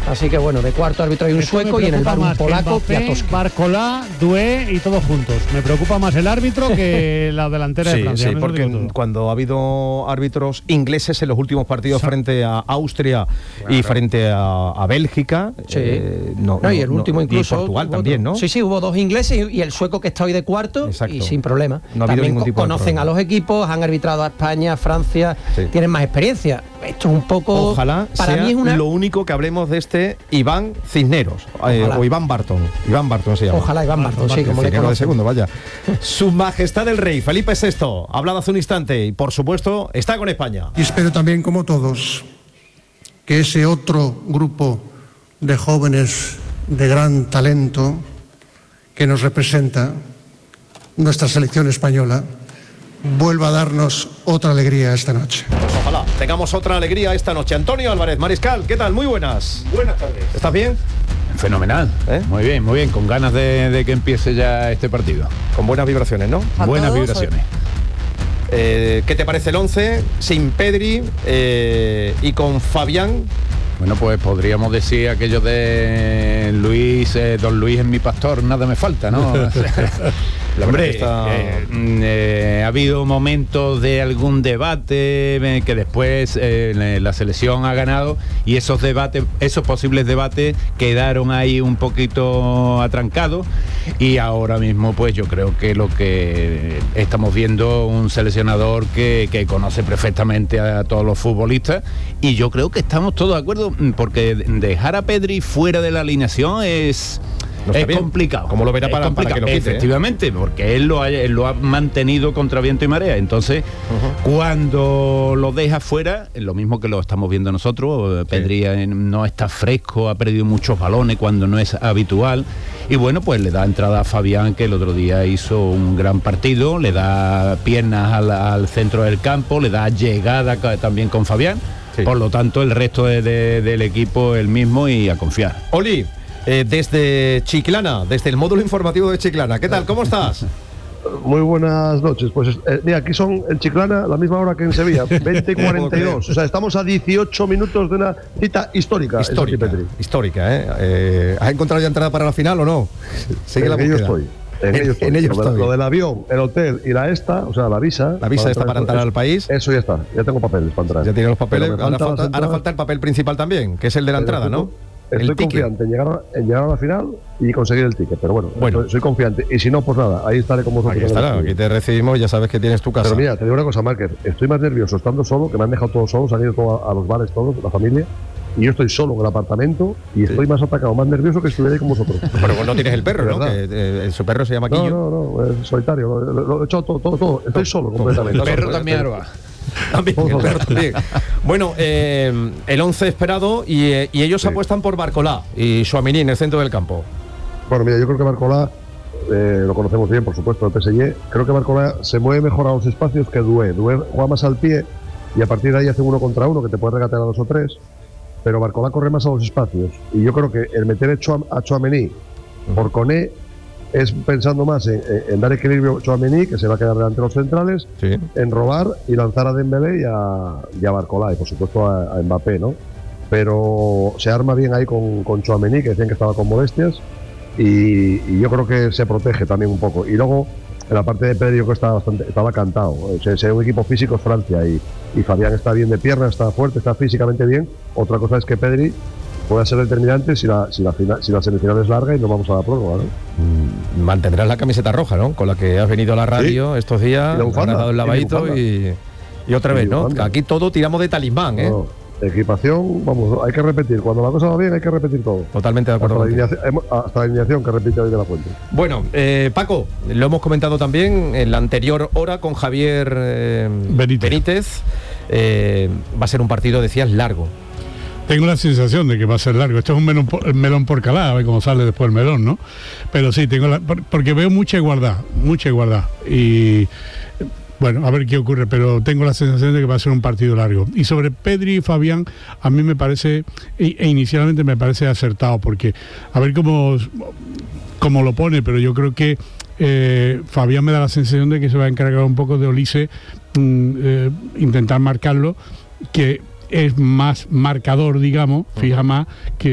Así que bueno, de cuarto árbitro hay un sueco y en el bar un polaco, Kwiatkowski. Barcolá, Doué y todos juntos. Me preocupa más el árbitro que la delantera de Francia. Sí, porque cuando ha habido árbitros ingleses en los últimos partidos frente a Austria y frente a Bélgica, y el último incluso y Portugal también, ¿no? Sí, hubo dos ingleses y el sueco que está hoy de cuarto. Exacto. Y sin problema. No ha habido también ningún tipo de conocen a los equipos, han arbitrado a España, a Francia, tienen más experiencia. Esto es un poco... Ojalá para sea mí es una... lo único que hablemos de este Iván Cisneros, o Iván Barton. Iván Barton se llama. Ojalá Iván Barton, sí, como Cisneros de segundo, vaya. Su Majestad el Rey Felipe VI ha hablado hace un instante y por supuesto está con España. Y espero también, como todos, que ese otro grupo de jóvenes de gran talento que nos representa, nuestra selección española, vuelva a darnos otra alegría esta noche. Pues ojalá tengamos otra alegría esta noche. Antonio Álvarez, Mariscal, ¿qué tal? Muy buenas. Buenas tardes. ¿Estás bien? Fenomenal. Muy bien, con ganas de que empiece ya este partido. Con buenas vibraciones, ¿no? Buenas vibraciones. ¿Qué te parece el 11 sin Pedri y con Fabián? Bueno, pues podríamos decir aquello de Luis, don Luis es mi pastor, nada me falta, ¿no? Hombre, ha habido momentos de algún debate que después la selección ha ganado y esos posibles debates quedaron ahí un poquito atrancados y ahora mismo pues yo creo que lo que estamos viendo un seleccionador que conoce perfectamente a todos los futbolistas y yo creo que estamos todos de acuerdo porque dejar a Pedri fuera de la alineación es complicado. ¿Cómo lo verá para que lo quite? Efectivamente, porque él lo ha mantenido contra viento y marea. Entonces, cuando lo deja fuera, es lo mismo que lo estamos viendo nosotros. Pedri no está fresco, ha perdido muchos balones cuando no es habitual. Y bueno, pues le da entrada a Fabián, que el otro día hizo un gran partido, le da piernas al centro del campo, le da llegada también con Fabián. Sí. Por lo tanto, el resto del equipo el mismo y a confiar. Oli, desde Chiclana, desde el módulo informativo de Chiclana, ¿qué tal? ¿Cómo estás? Muy buenas noches. Pues mira, aquí son en Chiclana la misma hora que en Sevilla, 20:42. O sea, estamos a 18 minutos de una cita histórica. Histórica, ¿eh? ¿Has encontrado ya entrada para la final o no? Sigue la búsqueda. En ello estoy. Lo del avión, el hotel y la visa. La visa está para entrar al país. Eso ya está. Ya tengo papeles para entrar. Ya tienes los papeles. Ahora falta el papel principal también, que es el de la entrada, ¿no? Estoy confiante en llegar a la final y conseguir el ticket, pero bueno, soy confiante. Y si no, pues nada, ahí estaré con vosotros. Aquí estará, aquí te recibimos, ya sabes que tienes tu casa. Pero mira, te digo una cosa, Márquez, estoy más nervioso estando solo, que me han dejado todos solos, han ido todos a los bares todos, la familia, y yo estoy solo en el apartamento y estoy más atacado, más nervioso que estuviera ahí con vosotros. Pero vos no tienes el perro, ¿no? Que su perro se llama Quillo. No, es solitario, lo he hecho todo, estoy solo completamente. El perro también va. También. Bueno, el 11 esperado y ellos apuestan por Barcolá y Tchouaméni en el centro del campo. Bueno, mira, yo creo que Barcolá lo conocemos bien, por supuesto, el PSG. Creo que Barcolá se mueve mejor a los espacios que Doué. Doué juega más al pie y a partir de ahí hace 1 contra 1 que te puede regatear a 2 o 3, pero Barcolá corre más a los espacios y yo creo que el meter a Tchouaméni por Koné es pensando más en dar equilibrio a Tchouaméni, que se va a quedar delante de los centrales, en robar y lanzar a Dembélé y a Barcolá, y por supuesto a Mbappé, ¿no? Pero se arma bien ahí con Tchouaméni, que decían que estaba con molestias, y yo creo que se protege también un poco. Y luego, en la parte de Pedri, yo creo que estaba cantado. Si hay un equipo físico es Francia, y Fabián está bien de pierna, está fuerte, está físicamente bien. Otra cosa es que Pedri puede ser determinante si la semifinal es larga y no vamos a la prórroga, ¿no? Mantendrás la camiseta roja, ¿no? Con la que has venido a la radio estos días, has dado el lavadito y otra vez, ¿no? Aquí todo tiramos de talismán, ¿eh? No, equipación, vamos, hay que repetir. Cuando la cosa va bien hay que repetir todo. Totalmente de acuerdo. Hasta la alineación que repite hoy de la Fuente. Bueno, Paco, lo hemos comentado también en la anterior hora con Javier Benítez. Va a ser un partido, decías, largo. Tengo la sensación de que va a ser largo. Esto es un melón por calada, a ver cómo sale después el melón, ¿no? Pero sí, porque veo mucha igualdad. Y bueno, a ver qué ocurre, pero tengo la sensación de que va a ser un partido largo. Y sobre Pedri y Fabián, a mí me parece, inicialmente me parece acertado, porque a ver cómo lo pone, pero yo creo que Fabián me da la sensación de que se va a encargar un poco de Olise, intentar marcarlo, que es más marcador, digamos, fija más que